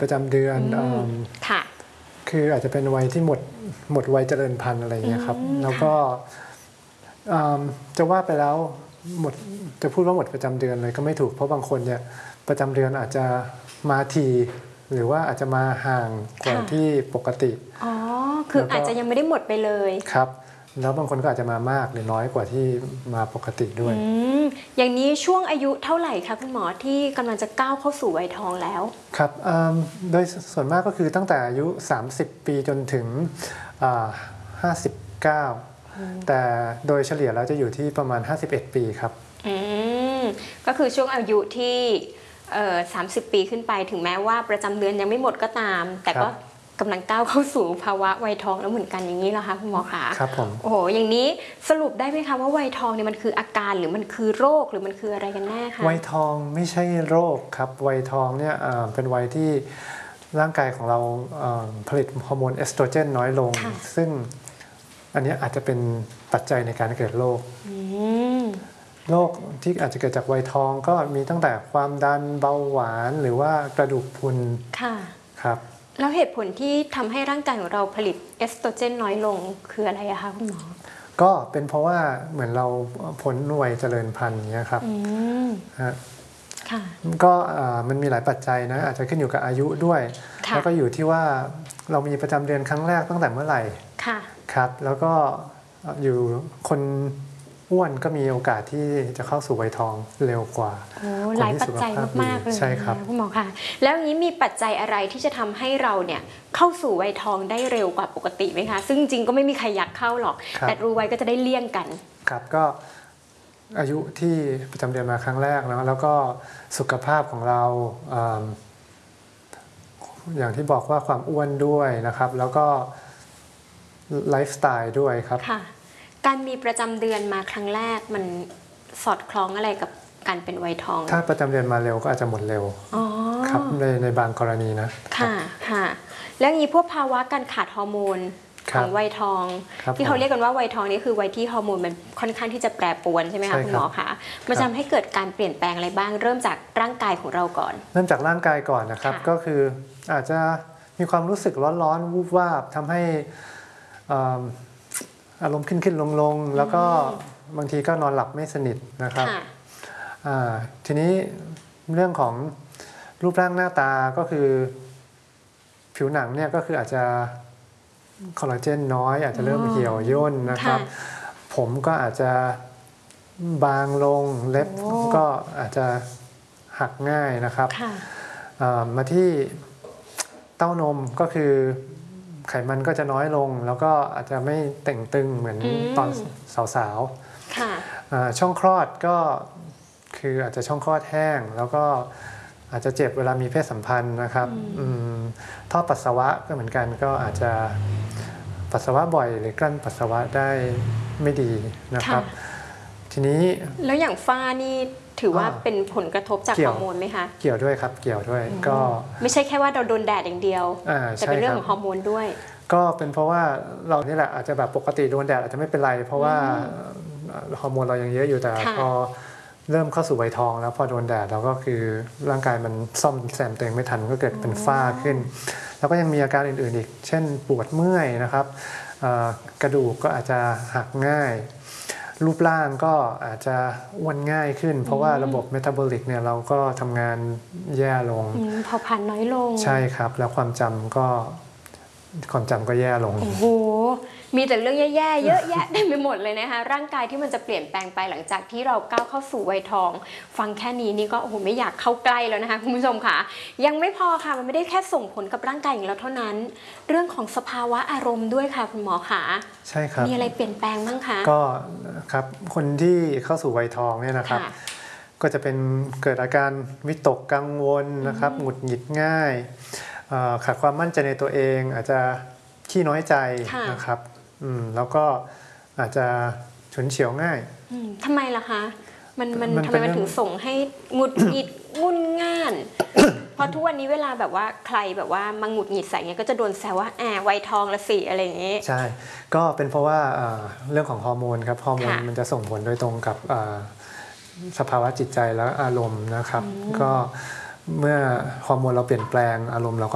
ประจำเดือนค่ะคืออาจจะเป็นวัยที่หมดวัยเจริญพันธุ์อะไรอย่างเงี้ยครับแล้วก็จะว่าไปแล้วจะพูดว่าหมดประจำเดือนเลยก็ไม่ถูกเพราะบางคนเนี่ยประจำเดือนอาจจะมาทีหรือว่าอาจจะมาห่างกว่าที่ปกติอ๋อคืออาจจะยังไม่ได้หมดไปเลยครับแล้วบางคนก็อาจจะมามากหรือน้อยกว่าที่มาปกติด้วยอย่างนี้ช่วงอายุเท่าไหร่คะคุณหมอที่กำลังจะก้าวเข้าสู่วัยทองแล้วครับโดยส่วนมากก็คือตั้งแต่อายุ30 ปีจนถึง59แต่โดยเฉลี่ยแล้วจะอยู่ที่ประมาณ51 ปีครับก็คือช่วงอายุที่30 ปีขึ้นไปถึงแม้ว่าประจำเดือนยังไม่หมดก็ตามแต่ก็กำลังก้าวเข้าสู่ภาวะวัยทองแล้วเหมือนกันอย่างนี้เหรอคะคุณหมอคะครับผมโอ้โหอย่างนี้สรุปได้ไหมคะว่าวัยทองเนี่ยมันคืออาการหรือมันคือโรคหรือมันคืออะไรกันแน่คะวัยทองไม่ใช่โรคครับวัยทองเนี่ยเป็นวัยที่ร่างกายของเราผลิตฮอร์โมนเอสโตรเจนน้อยลงซึ่งอันนี้อาจจะเป็นปัจจัยในการเกิดโรคโรคที่อาจจะเกิดจากวัยทองก็มีตั้งแต่ความดันเบาหวานหรือว่ากระดูกพรุนครับแล้วเหตุผลที่ทำให้ร่างกายของเราผลิตเอสโตรเจนน้อยลงคืออะไรอะคะคุณหมอก็เป็นเพราะว่าเหมือนเราพ้นวัยเจริญพันธุ์เนี้ยครับก็มันมีหลายปัจจัยนะอาจจะขึ้นอยู่กับอายุด้วยแล้วก็อยู่ที่ว่าเรามีประจำเดือนครั้งแรกตั้งแต่เมื่อไหร่ครับแล้วก็อยู่คนอ้วนก็มีโอกาสที่จะเข้าสู่วัยทองเร็วกว่าหลายปัจจัยมากๆเลยใช่ครับคุณหมอค่ะแล้วนี้มีปัจจัยอะไรที่จะทำให้เราเนี่ยเข้าสู่วัยทองได้เร็วกว่าปกติไหมคะซึ่งจริงก็ไม่มีใครอยากเข้าหรอกแต่รู้ไว้ก็จะได้เลี่ยงกันครับก็อายุที่ประจำเดือนมาครั้งแรกแล้วก็สุขภาพของเราอย่างที่บอกว่าความอ้วนด้วยนะครับแล้วก็ไลฟ์สไตล์ด้วยครับค่ะการมีประจำเดือนมาครั้งแรกมันสอดคล้องอะไรกับการเป็นวัยทองถ้าประจำเดือนมาเร็วก็อาจจะหมดเร็วครับในบางกรณีนะค่ะแล้วอย่างนี้พวกภาวะการขาดฮอร์โมนของวัยทองที่เขาเรียกกันว่าวัยทองนี่คือวัยที่ฮอร์โมนมันค่อนข้างที่จะแปรปรวนใช่ไหมคะคุณหมอคะมันทำให้เกิดการเปลี่ยนแปลงอะไรบ้างเริ่มจากร่างกายของเราก่อนเริ่มจากร่างกายก่อนนะครับก็คืออาจจะมีความรู้สึกร้อนๆวูบวาบทำให้อารมณ์ขึ้นลงแล้วก็บางทีก็นอนหลับไม่สนิทนะครับทีนี้เรื่องของรูปร่างหน้าตาก็คือผิวหนังเนี่ยก็คืออาจจะคอลลาเจนน้อยอาจจะเริ่มเหี่ยวย่นนะครับผมก็อาจจะบางลงเล็บก็อาจจะหักง่ายนะครับมาที่เต้านมก็คือไขมันก็จะน้อยลงแล้วก็อาจจะไม่เต่งตึงเหมือนตอนสาวๆช่องคลอดก็คืออาจจะช่องคลอดแห้งแล้วก็อาจจะเจ็บเวลามีเพศสัมพันธ์นะครับท่อปัสสาวะก็เหมือนกันก็อาจจะปัสสาวะบ่อยหรือกลั้นปัสสาวะได้ไม่ดีนะครับทีนี้แล้วอย่างฝ้านี่ถือว่าเป็นผลกระทบจากฮอร์โมนไหมคะเกี่ยวด้วยครับเกี่ยวด้วยก็ไม่ใช่แค่ว่าเราโดนแดดอย่างเดียวแต่เป็นเรื่องของฮอร์โมนด้วยก็เป็นเพราะว่าเรานี่แหละอาจจะแบบปกติโดนแดดอาจจะไม่เป็นไรเพราะว่าฮอร์โมนเรายังเยอะอยู่แต่พอเริ่มเข้าสู่วัยทองแล้วพอโดนแดดเราก็คือร่างกายมันซ่อมแซมตัวเองไม่ทันก็เกิดเป็นฝ้าขึ้นแล้วก็ยังมีอาการอื่นๆอีกเช่นปวดเมื่อยนะครับกระดูกก็อาจจะหักง่ายรูปร่างก็อาจจะอ้วนง่ายขึ้นเพราะว่าระบบเมตาบอลิกเนี่ยเราก็ทำงานแย่ลงเผาผลาญน้อยลงใช่ครับแล้วความจำก็แย่ลงโอ้โหมีแต่เรื่องแย่ๆเยอะแยะเต็มไปหมดเลยนะคะร่างกายที่มันจะเปลี่ยนแปลงไปหลังจากที่เราก้าวเข้าสู่วัยทองฟังแค่นี้นี่ก็โอ้โหไม่อยากเข้าใกล้แล้วนะคะคุณผู้ชมค่ะยังไม่พอค่ะมันไม่ได้แค่ส่งผลกับร่างกายอย่างเราเท่านั้นเรื่องของสภาวะอารมณ์ด้วยค่ะคุณหมอค่ะใช่ครับมีอะไรเปลี่ยนแปลงบ้างคะก็ครับคนที่เข้าสู่วัยทองเนี่ยนะครับก็จะเป็นเกิดอาการวิตกกังวลนะครับหงุดหงิดง่ายขาดความมั่นใจในตัวเองอาจจะขี้น้อยใจนะครับแล้วก็อาจจะฉุนเฉียวง่ายทำไมล่ะคะมันทำไมมันถึงส่งให้หงุดหงิดงุนง่านเพราะทุกวันนี้เวลาแบบว่าใครแบบว่ามาหงุดหงิดใส่เงี้ยก็จะโดนแซวว่าวัยทองละสิอะไรอย่างงี้ใช่ก็เป็นเพราะว่าเรื่องของฮอร์โมนครับฮอร์โมนมันจะส่งผลโดยตรงกับสภาวะจิตใจและอารมณ์นะครับก็เมื่อฮอร์โมนเราเปลี่ยนแปลงอารมณ์เรา